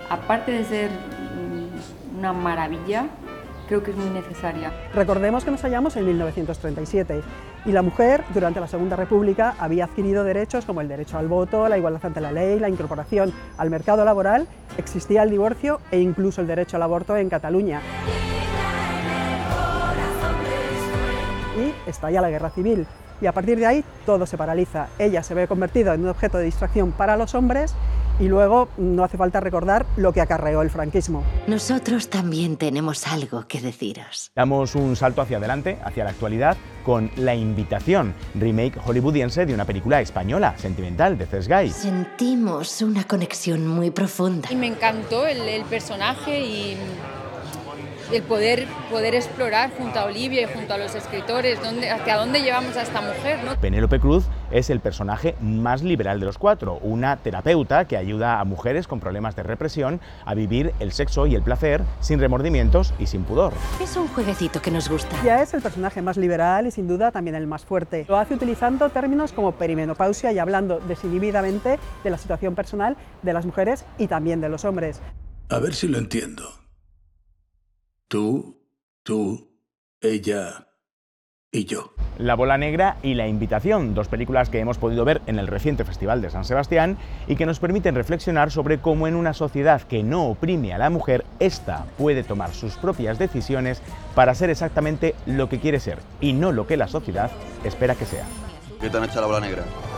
aparte de ser una maravilla, creo que es muy necesaria. Recordemos que nos hallamos en 1937 y la mujer, durante la Segunda República, había adquirido derechos como el derecho al voto, la igualdad ante la ley, la incorporación al mercado laboral, existía el divorcio e incluso el derecho al aborto en Cataluña. Y estalla la guerra civil. Y a partir de ahí todo se paraliza. Ella se ve convertida en un objeto de distracción para los hombres y luego no hace falta recordar lo que acarreó el franquismo. Nosotros también tenemos algo que deciros. Damos un salto hacia adelante, hacia la actualidad, con La Invitación, remake hollywoodiense de una película española, sentimental, de Cesc Gai. Sentimos una conexión muy profunda. Y me encantó el personaje y el poder explorar junto a Olivia y junto a los escritores hacia dónde llevamos a esta mujer, ¿no? Penélope Cruz es el personaje más liberal de los cuatro, una terapeuta que ayuda a mujeres con problemas de represión a vivir el sexo y el placer sin remordimientos y sin pudor. Es un jueguecito que nos gusta. Ella es el personaje más liberal y sin duda también el más fuerte. Lo hace utilizando términos como perimenopausia y hablando desinhibidamente de la situación personal de las mujeres y también de los hombres. A ver si lo entiendo. Tú, ella y yo. La Bola Negra y La Invitación, dos películas que hemos podido ver en el reciente Festival de San Sebastián y que nos permiten reflexionar sobre cómo en una sociedad que no oprime a la mujer, ésta puede tomar sus propias decisiones para ser exactamente lo que quiere ser y no lo que la sociedad espera que sea. ¿Qué te han hecho la Bola Negra?